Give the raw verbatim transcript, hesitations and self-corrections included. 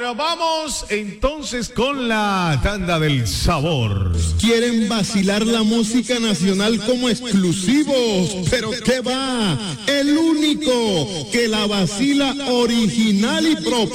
Bueno, vamos entonces con la tanda del sabor. Quieren vacilar la música nacional como exclusivos, pero ¿qué va? El único que la vacila original y propia.